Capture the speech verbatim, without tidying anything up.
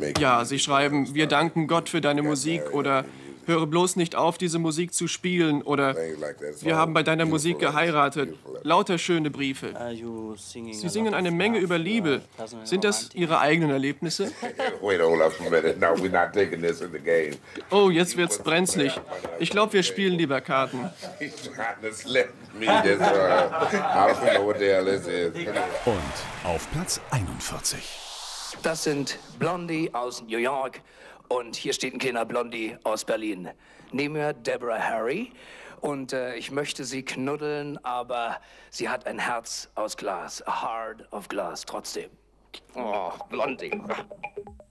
Ja, sie schreiben, wir danken Gott für deine Musik oder höre bloß nicht auf, diese Musik zu spielen oder wir haben bei deiner Musik geheiratet. Lauter schöne Briefe. Sie singen eine Menge über Liebe. Sind das Ihre eigenen Erlebnisse? Oh, jetzt wird's brenzlig. Ich glaube, wir spielen lieber Karten. Und auf Platz einundvierzig. Das sind Blondie aus New York und hier steht ein kleiner Blondie aus Berlin. Neben mir Deborah Harry und äh, ich möchte sie knuddeln, aber sie hat ein Herz aus Glas, a heart of glass trotzdem. Oh, Blondie.